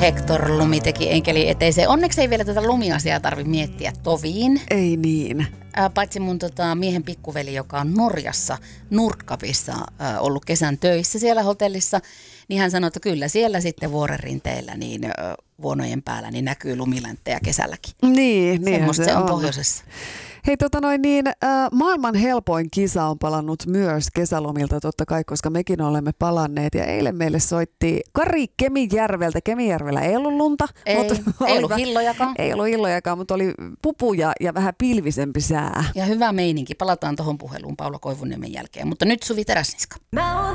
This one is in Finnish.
Hector Lumi teki enkeli eteiseen. Onneksi ei vielä tätä lumiasiaa tarvitse miettiä toviin. Ei niin. Paitsi mun miehen pikkuveli, joka on Norjassa Nurkkapissa ollut kesän töissä siellä hotellissa, niin hän sanoi, että kyllä siellä sitten vuoren rinteillä niin vuonojen päällä niin näkyy lumilänttejä kesälläkin. Niin semmoista se on pohjoisessa. Hei, maailman helpoin kisa on palannut myös kesälomilta totta kai, koska mekin olemme palanneet. Ja eilen meille soitti Kari Kemijärveltä. Kemijärvellä ei ollut lunta. Ei ollut hillojakaan. Ei ollut hillojakaan, mutta oli pupuja ja vähän pilvisempi sää. Ja hyvä meininki. Palataan tuohon puheluun Paula Koivuniemen jälkeen. Mutta nyt Suvi Teräsniska. Mä oon